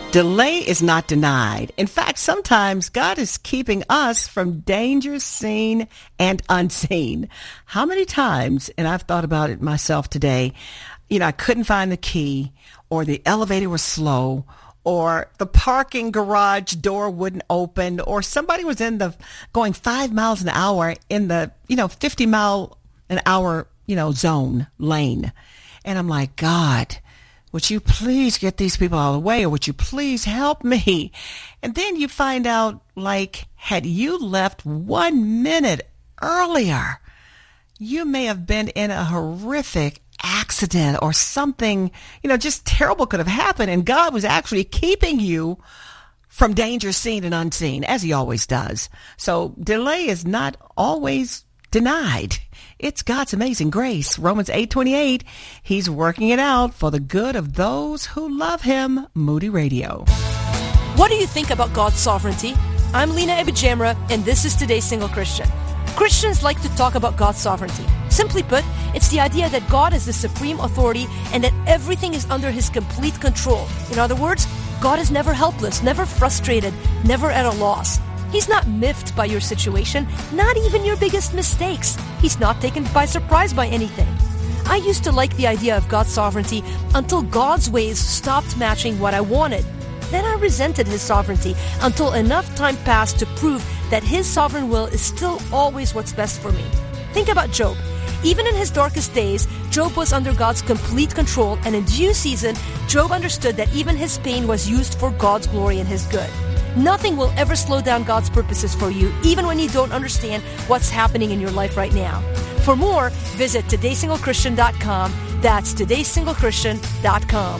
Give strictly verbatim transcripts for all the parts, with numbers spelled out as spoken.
Delay is not denied. In fact, sometimes God is keeping us from dangers seen and unseen. How many times, and I've thought about it myself today, you know, I couldn't find the key, or the elevator was slow, or the parking garage door wouldn't open, or somebody was in the going five miles an hour in the, you know, fifty mile an hour, you know, zone lane. And I'm like, God, would you please get these people out of the way, or would you please help me? And then you find out, like, had you left one minute earlier, you may have been in a horrific accident, or something, you know, just terrible could have happened. And God was actually keeping you from danger seen and unseen, as he always does. So delay is not always denied. It's God's amazing grace. Romans eight twenty-eight, he's working it out for the good of those who love him. Moody Radio. What do you think about God's sovereignty? I'm Lena Ebijamra, and this is Today's Single Christian. Christians like to talk about God's sovereignty. Simply put, it's the idea that God is the supreme authority and that everything is under his complete control. In other words, God is never helpless, never frustrated, never at a loss. He's not miffed by your situation, not even your biggest mistakes. He's not taken by surprise by anything. I used to like the idea of God's sovereignty until God's ways stopped matching what I wanted. Then I resented his sovereignty until enough time passed to prove that his sovereign will is still always what's best for me. Think about Job. Even in his darkest days, Job was under God's complete control, and in due season, Job understood that even his pain was used for God's glory and his good. Nothing will ever slow down God's purposes for you, even when you don't understand what's happening in your life right now. For more, visit today single christian dot com. That's today single christian dot com.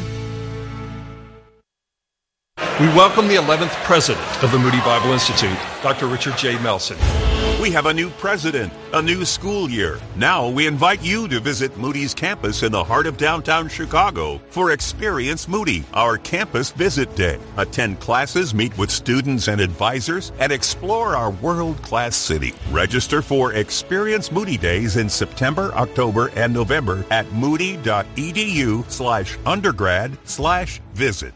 We welcome the eleventh president of the Moody Bible Institute, Doctor Richard J. Melson. We have a new president, a new school year. Now we invite you to visit Moody's campus in the heart of downtown Chicago for Experience Moody, our campus visit day. Attend classes, meet with students and advisors, and explore our world-class city. Register for Experience Moody Days in September, October, and November at moody.edu slash undergrad slash visit.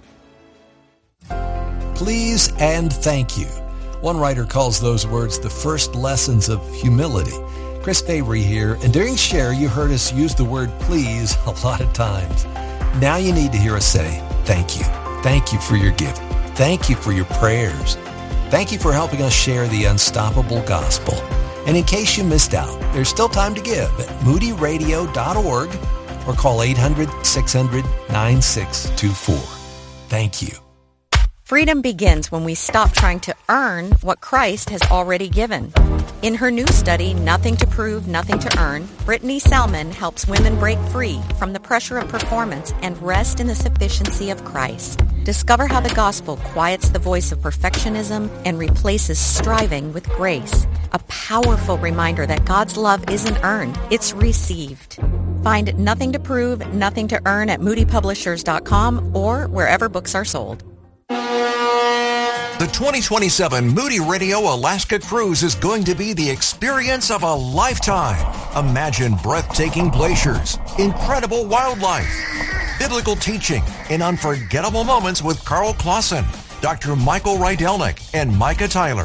Please and thank you. One writer calls those words the first lessons of humility. Chris Fabry here, and during Share, you heard us use the word please a lot of times. Now you need to hear us say thank you. Thank you for your giving. Thank you for your prayers. Thank you for helping us share the unstoppable gospel. And in case you missed out, there's still time to give at moody radio dot org or call eight hundred, six hundred, nine six two four. Thank you. Freedom begins when we stop trying to earn what Christ has already given. In her new study, Nothing to Prove, Nothing to Earn, Brittany Salmon helps women break free from the pressure of performance and rest in the sufficiency of Christ. Discover how the gospel quiets the voice of perfectionism and replaces striving with grace. A powerful reminder that God's love isn't earned, it's received. Find Nothing to Prove, Nothing to Earn at moody publishers dot com or wherever books are sold. The twenty twenty-seven Moody Radio Alaska Cruise is going to be the experience of a lifetime. Imagine breathtaking glaciers, incredible wildlife, biblical teaching, and unforgettable moments with Carl Clausen, Doctor Michael Rydelnik, and Micah Tyler.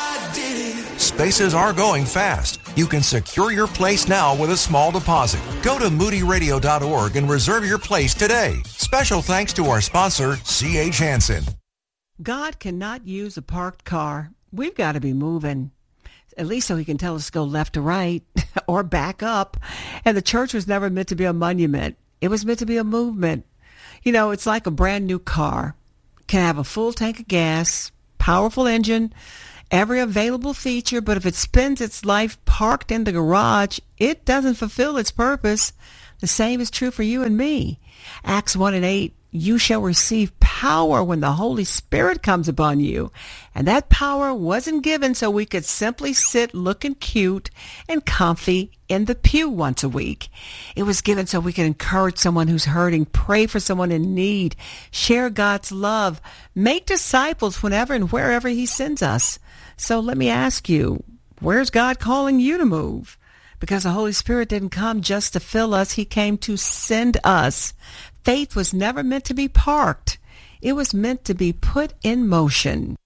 Spaces are going fast. You can secure your place now with a small deposit. Go to moody radio dot org and reserve your place today. Special thanks to our sponsor, C H Hansen. God cannot use a parked car. We've got to be moving, at least so he can tell us to go left or right or back up. And the church was never meant to be a monument. It was meant to be a movement. You know, it's like a brand new car. Can have a full tank of gas, powerful engine, every available feature, but if it spends its life parked in the garage, it doesn't fulfill its purpose. The same is true for you and me. Acts one and eight, you shall receive power when the Holy Spirit comes upon you. And that power wasn't given so we could simply sit looking cute and comfy in the pew once a week. It was given so we could encourage someone who's hurting, pray for someone in need, share God's love, make disciples whenever and wherever he sends us. So let me ask you, where's God calling you to move? Because the Holy Spirit didn't come just to fill us. He came to send us. Faith was never meant to be parked. it was meant to be put in motion.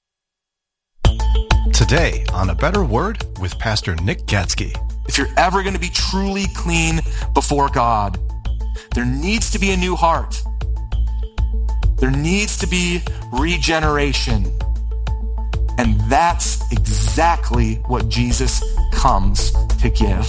Today on A Better Word with Pastor Nick Gatsky. If you're ever going to be truly clean before God, there needs to be a new heart. There needs to be regeneration. And that's exactly what Jesus comes to give.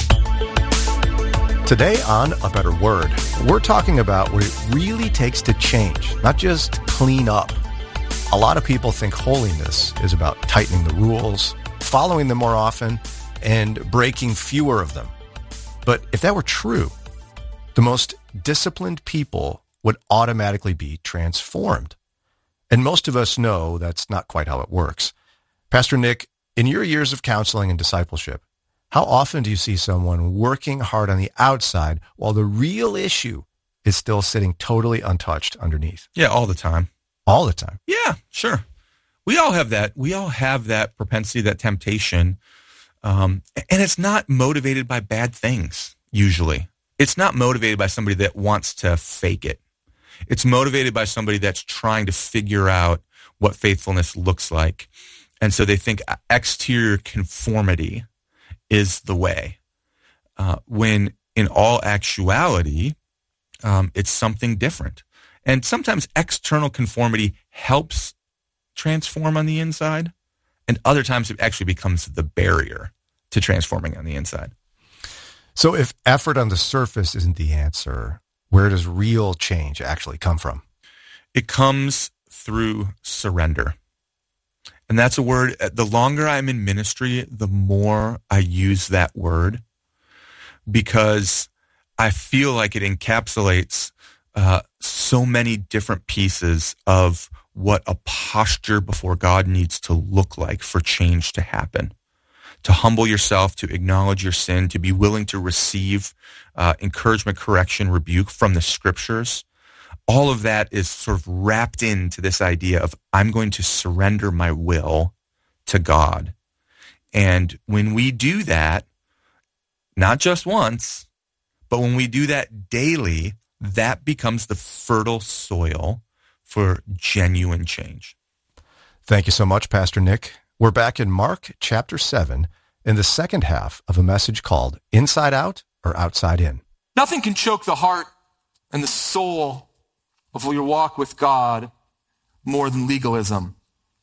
Today on A Better Word, we're talking about what it really takes to change, not just clean up. A lot of people think holiness is about tightening the rules, following them more often, and breaking fewer of them. But if that were true, the most disciplined people would automatically be transformed. And most of us know that's not quite how it works. Pastor Nick, in your years of counseling and discipleship, how often do you see someone working hard on the outside while the real issue is still sitting totally untouched underneath? Yeah, all the time. All the time? Yeah, sure. We all have that. We all have that propensity, that temptation. Um, and it's not motivated by bad things, usually. It's not motivated by somebody that wants to fake it. It's motivated by somebody that's trying to figure out what faithfulness looks like. And so they think exterior conformity is the way. Uh, when in all actuality, um, it's something different. And sometimes external conformity helps transform on the inside. And other times it actually becomes the barrier to transforming on the inside. So if effort on the surface isn't the answer, where does real change actually come from? It comes through surrender. And that's a word, the longer I'm in ministry, the more I use that word, because I feel like it encapsulates uh, so many different pieces of what a posture before God needs to look like for change to happen. To humble yourself, to acknowledge your sin, to be willing to receive uh, encouragement, correction, rebuke from the scriptures. All of that is sort of wrapped into this idea of I'm going to surrender my will to God. And when we do that, not just once, but when we do that daily, that becomes the fertile soil for genuine change. Thank you so much, Pastor Nick. We're back in Mark chapter seven in the second half of a message called Inside Out or Outside In. Nothing can choke the heart and the soul of your walk with God more than legalism.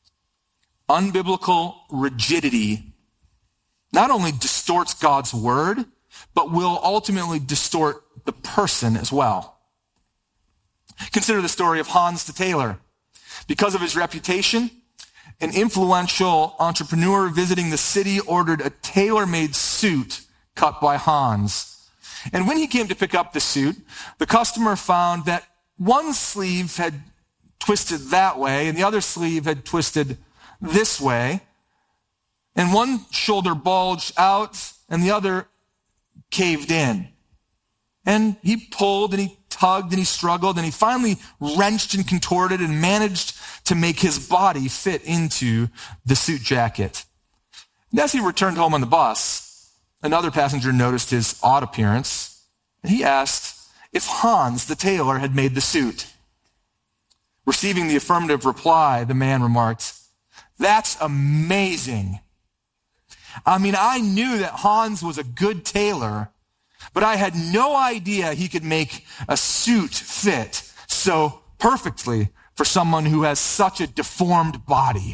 Unbiblical rigidity not only distorts God's word, but will ultimately distort the person as well. Consider the story of Hans the tailor. Because of his reputation, an influential entrepreneur visiting the city ordered a tailor-made suit cut by Hans. And when he came to pick up the suit, the customer found that one sleeve had twisted that way and the other sleeve had twisted this way. And one shoulder bulged out and the other caved in. And he pulled and he tugged and he struggled and he finally wrenched and contorted and managed to make his body fit into the suit jacket. And as he returned home on the bus, another passenger noticed his odd appearance, and he asked if Hans the tailor had made the suit. Receiving the affirmative reply, the man remarked, "That's amazing. I mean, I knew that Hans was a good tailor, but I had no idea he could make a suit fit so perfectly for someone who has such a deformed body."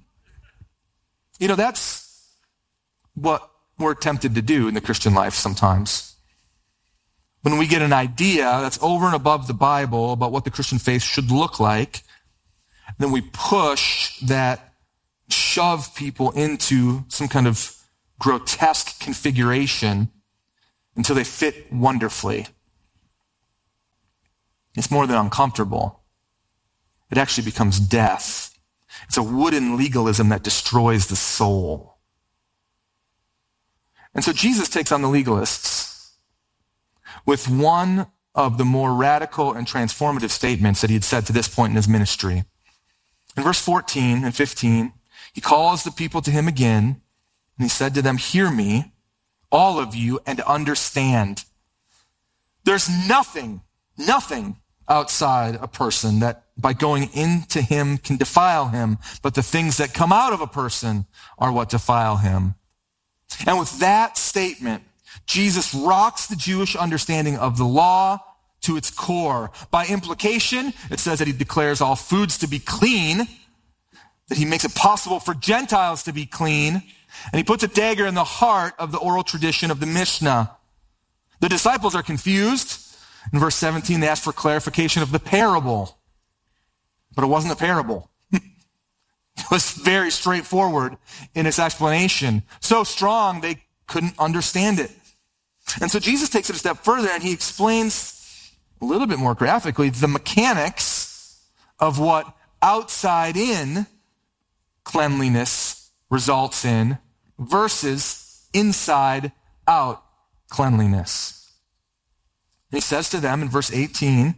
You know, that's what we're tempted to do in the Christian life sometimes. When we get an idea that's over and above the Bible about what the Christian faith should look like, then we push that, shove people into some kind of grotesque configuration until they fit wonderfully. It's more than uncomfortable. It actually becomes death. It's a wooden legalism that destroys the soul. And so Jesus takes on the legalists with one of the more radical and transformative statements that he had said to this point in his ministry. In verse fourteen and fifteen, he calls the people to him again, and he said to them, "Hear me, all of you, and understand. There's nothing, nothing outside a person that by going into him can defile him, but the things that come out of a person are what defile him. And with that statement, Jesus rocks the Jewish understanding of the law to its core. By implication, it says that he declares all foods to be clean, that he makes it possible for Gentiles to be clean, and he puts a dagger in the heart of the oral tradition of the Mishnah. The disciples are confused. In verse seventeen, they ask for clarification of the parable. But it wasn't a parable. It was very straightforward in its explanation. So strong, they couldn't understand it. And so Jesus takes it a step further, and he explains a little bit more graphically the mechanics of what outside in cleanliness results in versus inside out cleanliness. And he says to them in verse eighteen,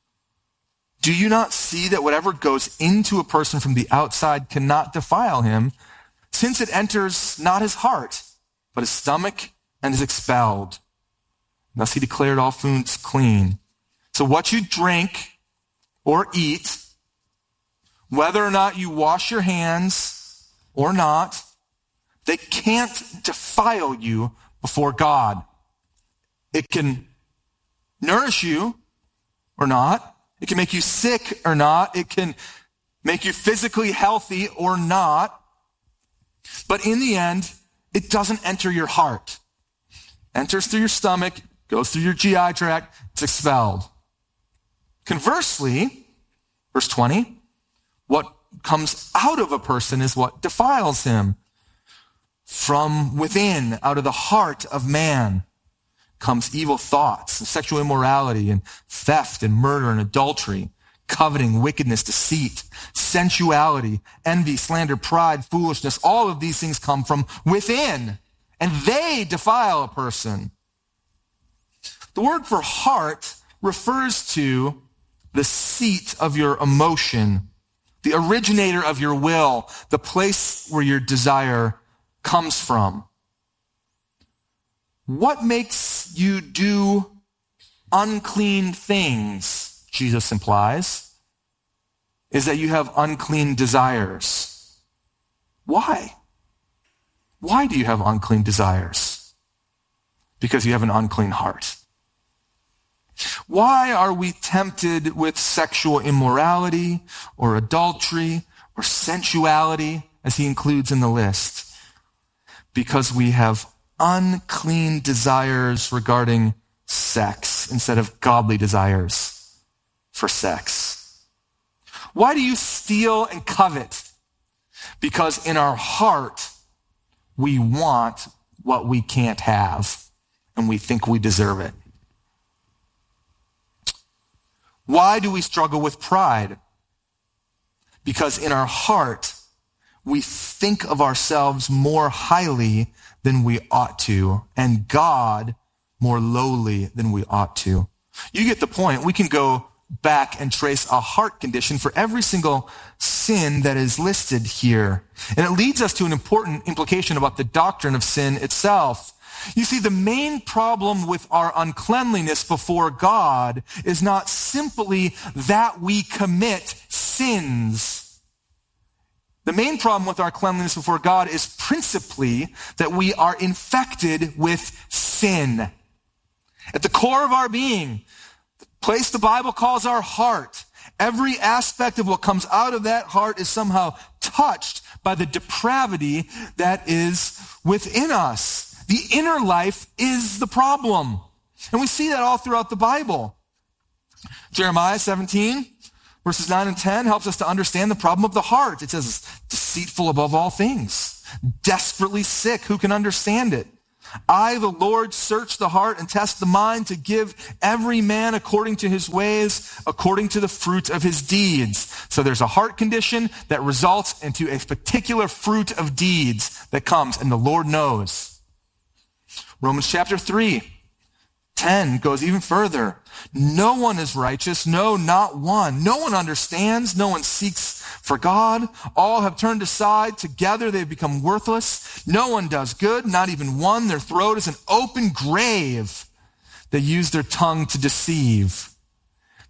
do you not see that whatever goes into a person from the outside cannot defile him, since it enters not his heart, but his stomach and is expelled? Thus he declared all foods clean. So what you drink or eat, whether or not you wash your hands or not, they can't defile you before God. It can nourish you or not. It can make you sick or not. It can make you physically healthy or not. But in the end, it doesn't enter your heart. Enters through your stomach, goes through your G I tract, it's expelled. Conversely, verse twenty, what comes out of a person is what defiles him. From within, out of the heart of man, comes evil thoughts and sexual immorality and theft and murder and adultery, coveting, wickedness, deceit, sensuality, envy, slander, pride, foolishness. All of these things come from within, and they defile a person. The word for heart refers to the seat of your emotion, the originator of your will, the place where your desire comes from. What makes you do unclean things, Jesus implies, is that you have unclean desires. Why? Why do you have unclean desires? Because you have an unclean heart. Why are we tempted with sexual immorality or adultery or sensuality, as he includes in the list? Because we have unclean desires regarding sex instead of godly desires for sex. Why do you steal and covet? Because in our heart, we want what we can't have, and we think we deserve it. Why do we struggle with pride? Because in our heart, we think of ourselves more highly than we ought to, and God more lowly than we ought to. You get the point. We can go back and trace a heart condition for every single sin that is listed here. And it leads us to an important implication about the doctrine of sin itself. You see, the main problem with our uncleanliness before God is not simply that we commit sins. The main problem with our cleanliness before God is principally that we are infected with sin. At the core of our being, the place the Bible calls our heart, every aspect of what comes out of that heart is somehow touched by the depravity that is within us. The inner life is the problem. And we see that all throughout the Bible. Jeremiah seventeen, verses nine and ten helps us to understand the problem of the heart. It says, deceitful above all things, desperately sick. Who can understand it? I, the Lord, search the heart and test the mind to give every man according to his ways, according to the fruit of his deeds. So there's a heart condition that results into a particular fruit of deeds that comes, and the Lord knows. Romans chapter three, ten goes even further. No one is righteous, no, not one. No one understands, no one seeks for God. All have turned aside, together they've become worthless. No one does good, not even one. Their throat is an open grave. They use their tongue to deceive.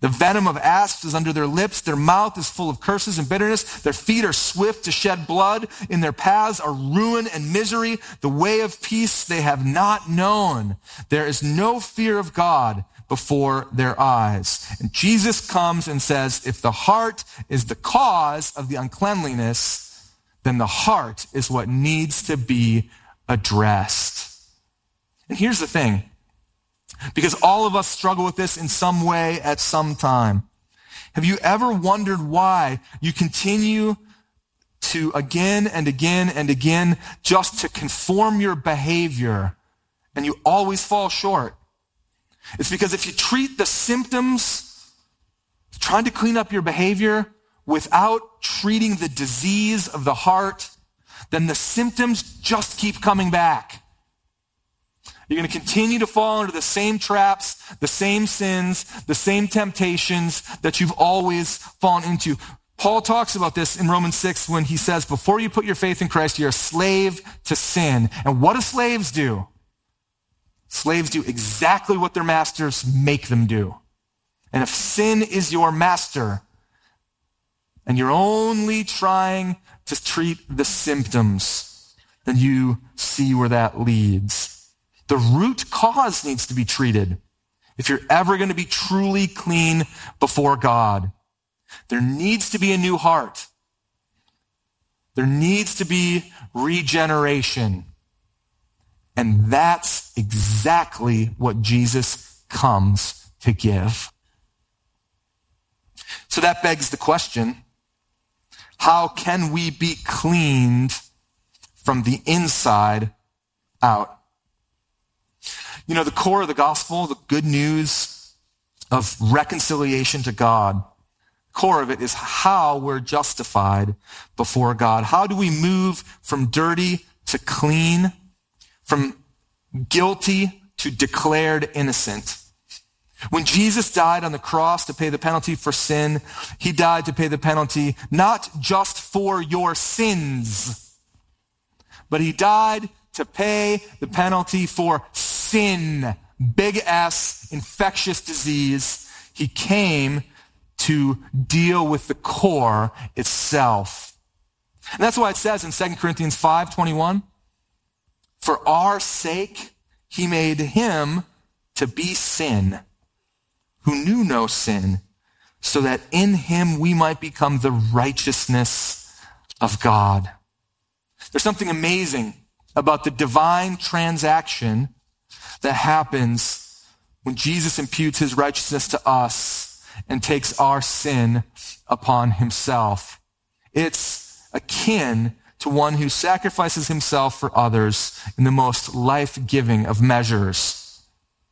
The venom of asps is under their lips. Their mouth is full of curses and bitterness. Their feet are swift to shed blood. In their paths are ruin and misery. The way of peace they have not known. There is no fear of God before their eyes. And Jesus comes and says, if the heart is the cause of the uncleanliness, then the heart is what needs to be addressed. And here's the thing. Because all of us struggle with this in some way at some time. Have you ever wondered why you continue to again and again and again just to conform your behavior and you always fall short? It's because if you treat the symptoms, trying to clean up your behavior without treating the disease of the heart, then the symptoms just keep coming back. You're going to continue to fall into the same traps, the same sins, the same temptations that you've always fallen into. Paul talks about this in Romans six when he says, before you put your faith in Christ, you're a slave to sin. And what do slaves do? Slaves do exactly what their masters make them do. And if sin is your master, and you're only trying to treat the symptoms, then you see where that leads. The root cause needs to be treated if you're ever going to be truly clean before God. There needs to be a new heart. There needs to be regeneration. And that's exactly what Jesus comes to give. So that begs the question, how can we be cleaned from the inside out? You know, the core of the gospel, the good news of reconciliation to God, the core of it is how we're justified before God. How do we move from dirty to clean, from guilty to declared innocent? When Jesus died on the cross to pay the penalty for sin, he died to pay the penalty not just for your sins, but he died to pay the penalty for sin, big S, infectious disease. He came to deal with the core itself. And that's why it says in Second Corinthians five twenty-one, for our sake, he made him to be sin, who knew no sin, so that in him we might become the righteousness of God. There's something amazing about the divine transaction that happens when Jesus imputes his righteousness to us and takes our sin upon himself. It's akin to one who sacrifices himself for others in the most life-giving of measures.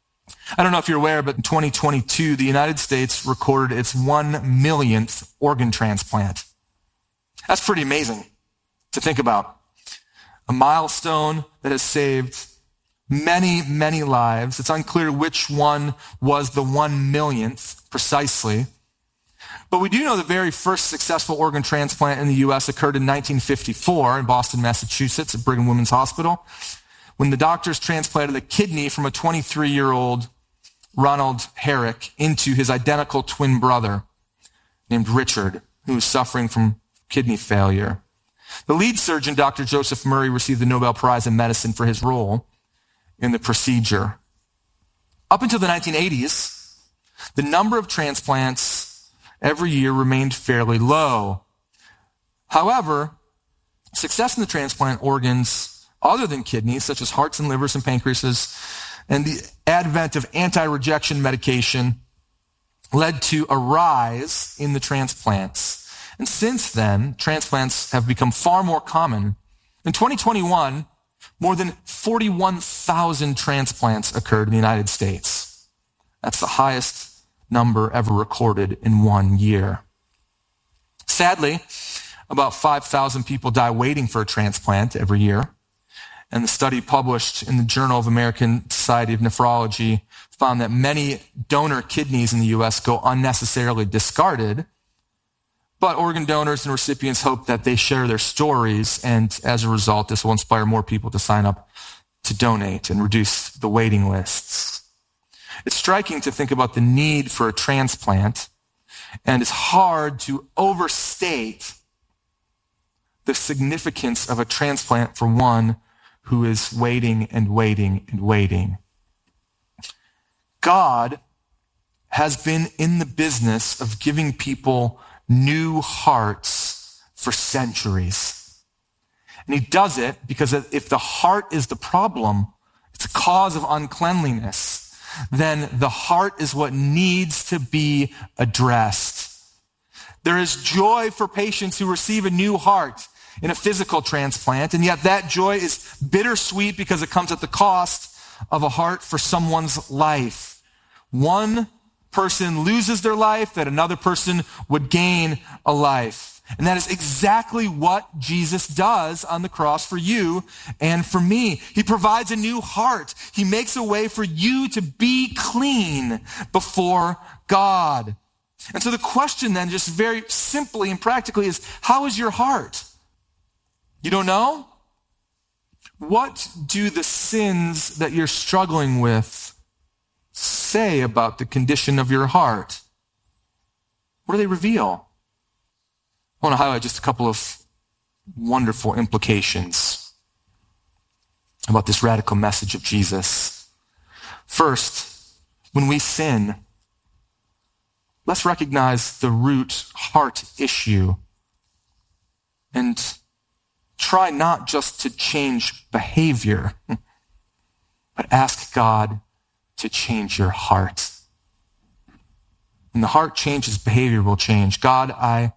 I don't know if you're aware, but in twenty twenty-two, the United States recorded its one millionth organ transplant. That's pretty amazing to think about. A milestone that has saved many, many lives. It's unclear which one was the one millionth precisely. But we do know the very first successful organ transplant in the U S occurred in nineteen fifty-four in Boston, Massachusetts at Brigham Women's Hospital, when the doctors transplanted a kidney from a twenty-three-year-old Ronald Herrick into his identical twin brother named Richard, who was suffering from kidney failure. The lead surgeon, Doctor Joseph Murray, received the Nobel Prize in Medicine for his role in the procedure. Up until the nineteen eighties, the number of transplants every year remained fairly low. However, success in the transplant organs other than kidneys, such as hearts and livers and pancreases, and the advent of anti-rejection medication led to a rise in the transplants. And since then, transplants have become far more common. In twenty twenty-one, more than forty-one thousand transplants occurred in the United States. That's the highest number ever recorded in one year. Sadly, about five thousand people die waiting for a transplant every year. And the study published in the Journal of American Society of Nephrology found that many donor kidneys in the U S go unnecessarily discarded. But organ donors and recipients hope that they share their stories, and as a result, this will inspire more people to sign up to donate and reduce the waiting lists. It's striking to think about the need for a transplant, and it's hard to overstate the significance of a transplant for one who is waiting and waiting and waiting. God has been in the business of giving people new hearts for centuries. And he does it because if the heart is the problem, it's a cause of uncleanliness, then the heart is what needs to be addressed. There is joy for patients who receive a new heart in a physical transplant, and yet that joy is bittersweet because it comes at the cost of a heart for someone's life. One person loses their life that another person would gain a life. And that is exactly what Jesus does on the cross for you and for me. He provides a new heart. He makes a way for you to be clean before God. And so the question then, just very simply and practically, is how is your heart? You don't know? What do the sins that you're struggling with say about the condition of your heart? What do they reveal? I want to highlight just a couple of wonderful implications about this radical message of Jesus. First, when we sin, let's recognize the root heart issue and try not just to change behavior, but ask God to change your heart. When the heart changes, behavior will change. God, I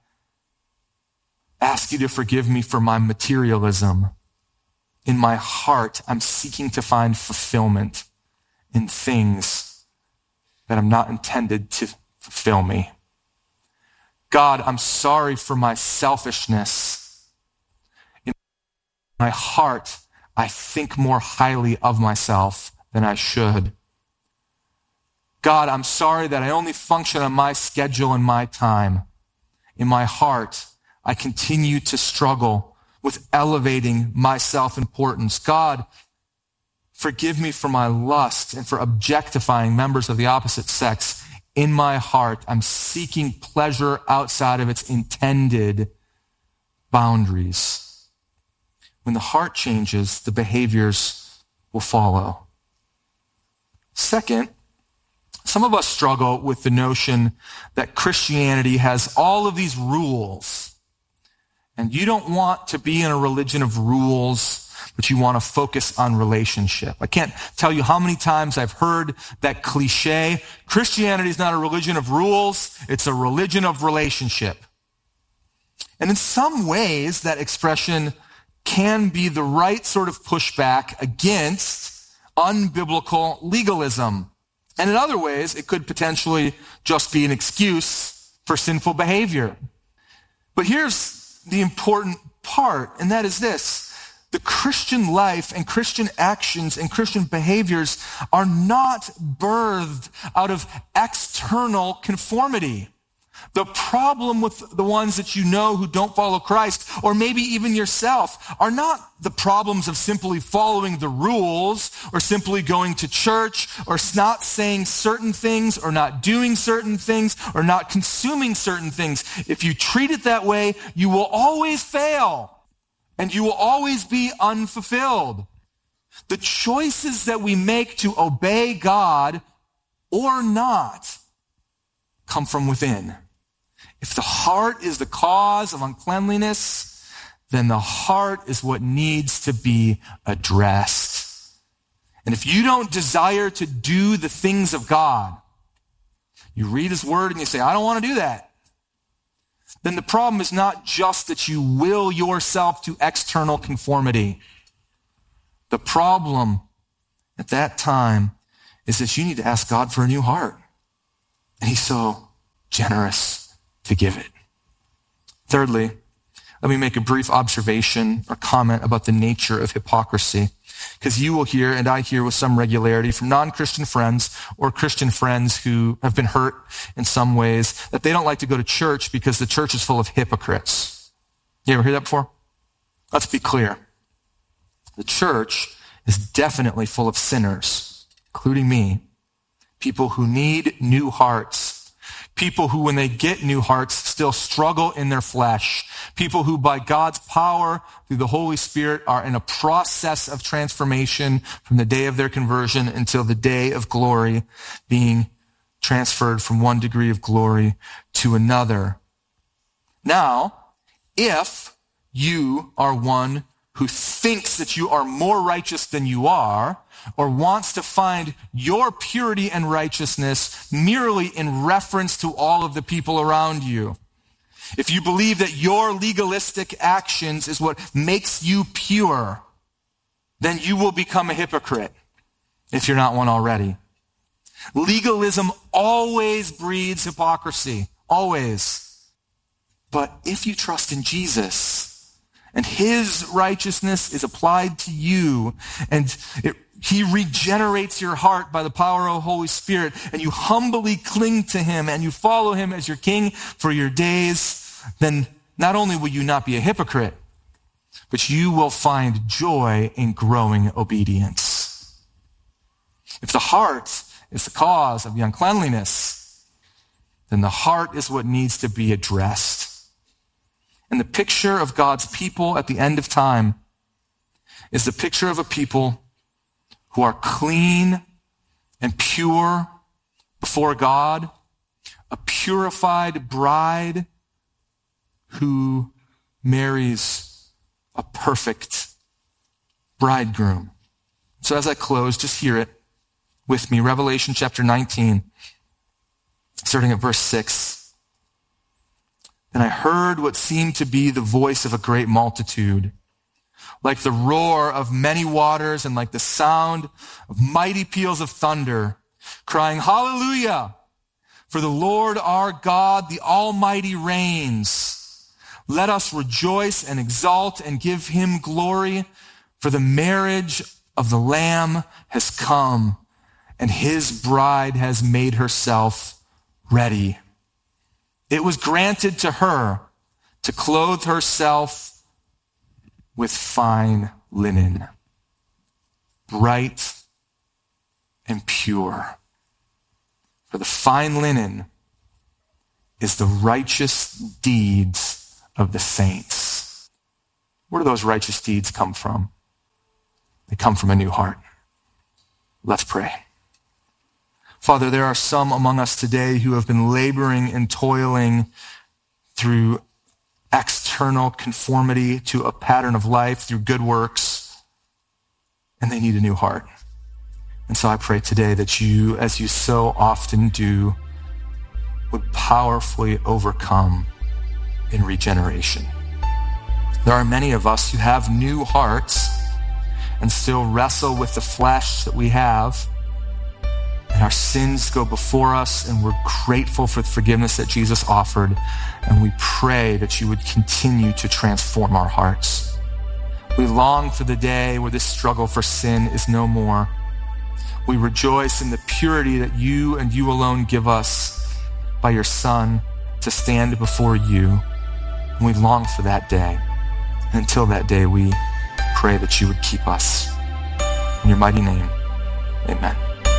ask you to forgive me for my materialism. In my heart, I'm seeking to find fulfillment in things that I'm not intended to fulfill me. God, I'm sorry for my selfishness. In my heart, I think more highly of myself than I should. God, I'm sorry that I only function on my schedule and my time. In my heart, I continue to struggle with elevating my self-importance. God, forgive me for my lust and for objectifying members of the opposite sex. In my heart, I'm seeking pleasure outside of its intended boundaries. When the heart changes, the behaviors will follow. Second, some of us struggle with the notion that Christianity has all of these rules. And you don't want to be in a religion of rules, but you want to focus on relationship. I can't tell you how many times I've heard that cliche. Christianity is not a religion of rules, it's a religion of relationship. And in some ways, that expression can be the right sort of pushback against unbiblical legalism. And in other ways, it could potentially just be an excuse for sinful behavior. But here's the important part, and that is this. The Christian life and Christian actions and Christian behaviors are not birthed out of external conformity. The problem with the ones that you know who don't follow Christ, or maybe even yourself, are not the problems of simply following the rules, or simply going to church, or not saying certain things, or not doing certain things, or not consuming certain things. If you treat it that way, you will always fail, and you will always be unfulfilled. The choices that we make to obey God or not come from within. If the heart is the cause of uncleanliness, then the heart is what needs to be addressed. And if you don't desire to do the things of God, you read his word and you say, I don't want to do that, then the problem is not just that you will yourself to external conformity. The problem at that time is that you need to ask God for a new heart. And he's so generous to give it. Thirdly, let me make a brief observation or comment about the nature of hypocrisy. Because you will hear, and I hear with some regularity from non-Christian friends or Christian friends who have been hurt in some ways, that they don't like to go to church because the church is full of hypocrites. You ever hear that before? Let's be clear. The church is definitely full of sinners, including me. people who need new hearts, people who, when they get new hearts, still struggle in their flesh, people who, by God's power, through the Holy Spirit, are in a process of transformation from the day of their conversion until the day of glory, being transferred from one degree of glory to another. Now, if you are one who thinks that you are more righteous than you are, or wants to find your purity and righteousness merely in reference to all of the people around you, if you believe that your legalistic actions is what makes you pure, then you will become a hypocrite if you're not one already. Legalism always breeds hypocrisy, always. But if you trust in Jesus and his righteousness is applied to you, and it, he regenerates your heart by the power of the Holy Spirit, and you humbly cling to him and you follow him as your king for your days, then not only will you not be a hypocrite, but you will find joy in growing obedience. If the heart is the cause of the uncleanliness, then the heart is what needs to be addressed. And the picture of God's people at the end of time is the picture of a people who are clean and pure before God, a purified bride who marries a perfect bridegroom. So as I close, just hear it with me. Revelation chapter nineteen, starting at verse six. Then I heard what seemed to be the voice of a great multitude, like the roar of many waters and like the sound of mighty peals of thunder, crying, Hallelujah! For the Lord our God, the Almighty, reigns. Let us rejoice and exult and give him glory, for the marriage of the Lamb has come, and his bride has made herself ready. It was granted to her to clothe herself with fine linen, bright and pure. For the fine linen is the righteous deeds of the saints. Where do those righteous deeds come from? They come from a new heart. Let's pray. Father, there are some among us today who have been laboring and toiling through external conformity to a pattern of life, through good works, and they need a new heart. And so I pray today that you, as you so often do, would powerfully overcome in regeneration. There are many of us who have new hearts and still wrestle with the flesh that we have, and our sins go before us, and we're grateful for the forgiveness that Jesus offered, and we pray that you would continue to transform our hearts. We long for the day where this struggle for sin is no more. We rejoice in the purity that you and you alone give us by your Son to stand before you. And we long for that day. And until that day, we pray that you would keep us. In your mighty name, amen.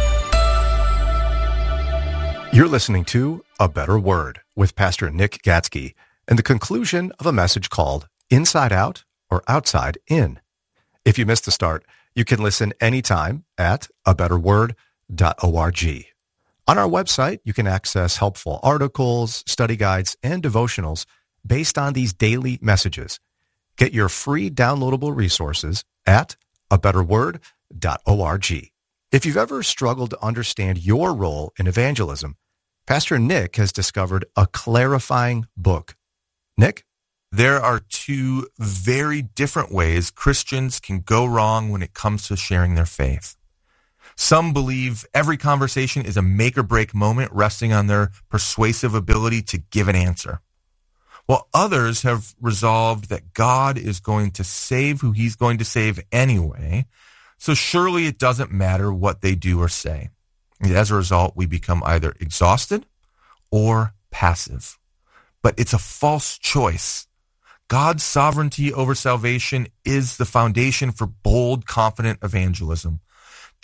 You're listening to A Better Word with Pastor Nick Gatzke and the conclusion of a message called Inside Out or Outside In. If you missed the start, you can listen anytime at a better word dot org. On our website, you can access helpful articles, study guides, and devotionals based on these daily messages. Get your free downloadable resources at a better word dot org. If you've ever struggled to understand your role in evangelism, Pastor Nick has discovered a clarifying book. Nick? There are two very different ways Christians can go wrong when it comes to sharing their faith. Some believe every conversation is a make-or-break moment resting on their persuasive ability to give an answer, while others have resolved that God is going to save who he's going to save anyway, so surely it doesn't matter what they do or say. And as a result, we become either exhausted or passive. But it's a false choice. God's sovereignty over salvation is the foundation for bold, confident evangelism.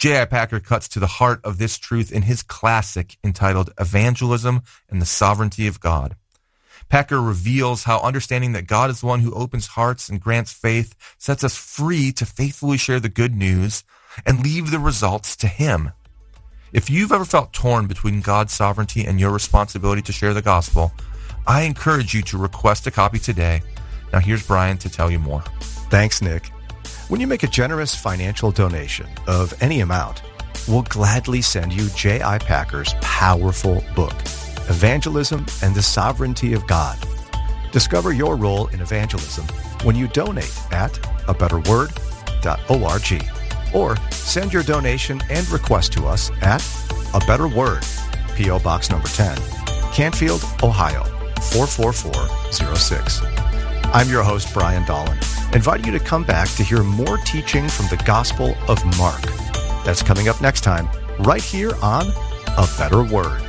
J I. Packer cuts to the heart of this truth in his classic entitled Evangelism and the Sovereignty of God. Packer reveals how understanding that God is the one who opens hearts and grants faith sets us free to faithfully share the good news and leave the results to Him. If you've ever felt torn between God's sovereignty and your responsibility to share the gospel, I encourage you to request a copy today. Now here's Brian to tell you more. Thanks, Nick. When you make a generous financial donation of any amount, we'll gladly send you J I. Packer's powerful book, Evangelism and the Sovereignty of God. Discover your role in evangelism when you donate at a better word dot org or send your donation and request to us at A Better Word, P O. Box number ten, Canfield, Ohio, four four four zero six. I'm your host, Brian Dolan, inviting you to come back to hear more teaching from the Gospel of Mark. That's coming up next time, right here on A Better Word.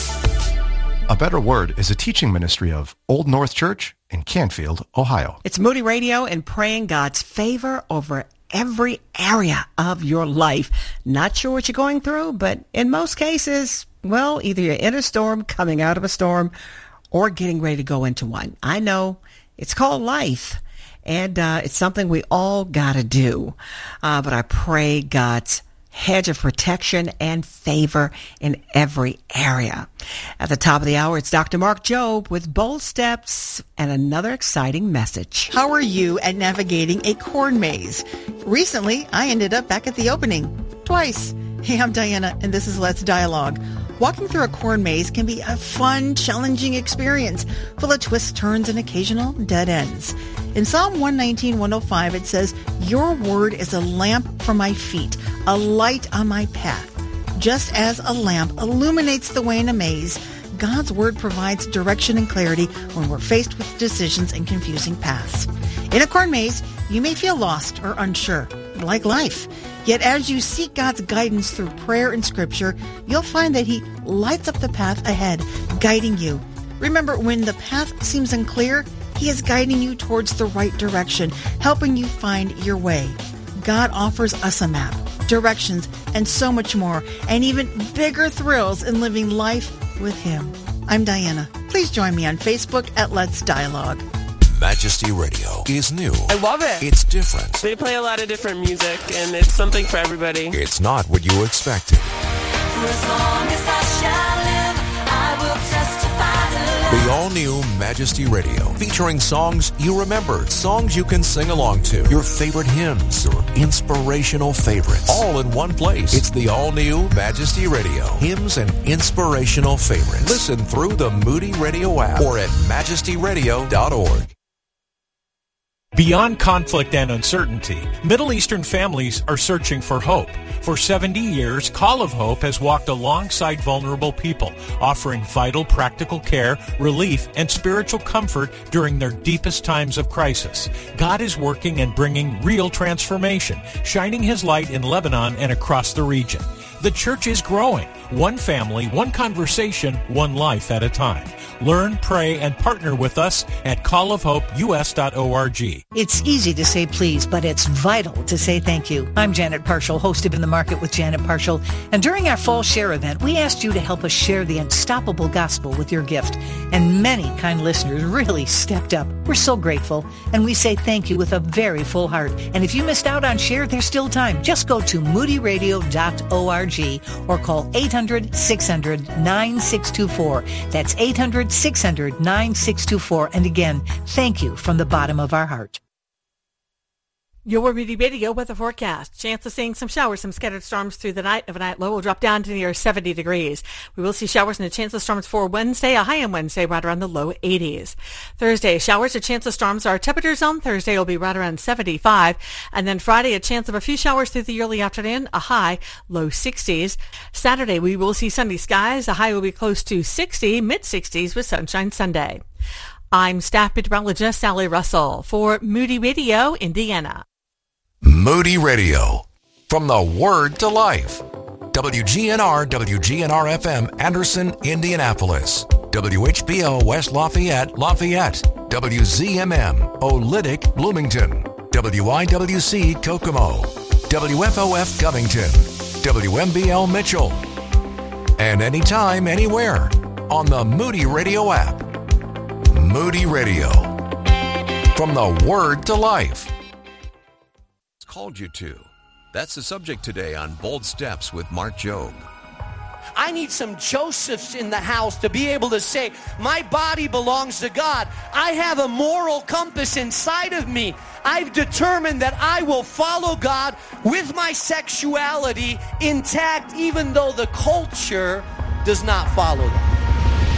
A Better Word is a teaching ministry of Old North Church in Canfield, Ohio. It's Moody Radio and praying God's favor over every area of your life. Not sure what you're going through, but in most cases, well, either you're in a storm, coming out of a storm, or getting ready to go into one. I know it's called life, and uh, it's something we all got to do. Uh, but I pray God's hedge of protection and favor in every area. At the top of the hour, it's Doctor Mark Jobe with Bold Steps and another exciting message. How are you at navigating a corn maze? Recently, I ended up back at the opening. Twice. Hey, I'm Diana, and this is Let's Dialogue. Walking through a corn maze can be a fun, challenging experience, full of twists, turns, and occasional dead ends. In Psalm one nineteen, one oh five, it says, "Your word is a lamp for my feet, a light on my path." Just as a lamp illuminates the way in a maze, God's word provides direction and clarity when we're faced with decisions and confusing paths. In a corn maze, you may feel lost or unsure, like life. Yet as you seek God's guidance through prayer and scripture, you'll find that He lights up the path ahead, guiding you. Remember, when the path seems unclear, He is guiding you towards the right direction, helping you find your way. God offers us a map, directions, and so much more, and even bigger thrills in living life with Him. I'm Diana. Please join me on Facebook at Let's Dialogue. Majesty Radio is new. I love it. It's different. They play a lot of different music, and it's something for everybody. It's not what you expected. For as long as I shall live, I will testify to love. The all-new Majesty Radio, featuring songs you remember, songs you can sing along to, your favorite hymns, or inspirational favorites, all in one place. It's the all-new Majesty Radio, hymns and inspirational favorites. Listen through the Moody Radio app or at majesty radio dot org. Beyond conflict and uncertainty, Middle Eastern families are searching for hope. For seventy years, Call of Hope has walked alongside vulnerable people, offering vital practical care, relief, and spiritual comfort during their deepest times of crisis. God is working and bringing real transformation, shining His light in Lebanon and across the region. The church is growing, one family, one conversation, one life at a time. Learn, pray, and partner with us at call of hope u s dot org. It's easy to say please, but it's vital to say thank you. I'm Janet Parshall, host of In the Market with Janet Parshall. And during our Fall Share event, we asked you to help us share the unstoppable gospel with your gift. And many kind listeners really stepped up. We're so grateful. And we say thank you with a very full heart. And if you missed out on Share, there's still time. Just go to moody radio dot org or call eight hundred, six hundred, nine six two four. That's eight hundred, six hundred, nine six two four. And again, thank you from the bottom of our heart. Your Moody Radio weather forecast. Chance of seeing some showers, some scattered storms through the night. Overnight low will drop down to near seventy degrees. We will see showers and a chance of storms for Wednesday, a high on Wednesday right around the low eighties. Thursday, showers, a chance of storms. Our temperature zone Thursday will be right around seventy-five. And then Friday, a chance of a few showers through the early afternoon, a high, low sixties. Saturday, we will see sunny skies. A high will be close to sixty, mid-sixties with sunshine Sunday. I'm staff meteorologist Sally Russell for Moody Radio, Indiana. Moody Radio, from the Word to Life. W G N R, W G N R F M, Anderson, Indianapolis. W H B O, West Lafayette, Lafayette. W Z M M, Olytic, Bloomington. W I W C, Kokomo. W F O F, Covington. W M B L Mitchell. And anytime, anywhere on the Moody Radio app. Moody Radio. From the Word to Life. Called you to. That's the subject today on Bold Steps with Mark Jobe. I need some Josephs in the house to be able to say, my body belongs to God. I have a moral compass inside of me. I've determined that I will follow God with my sexuality intact, even though the culture does not follow that.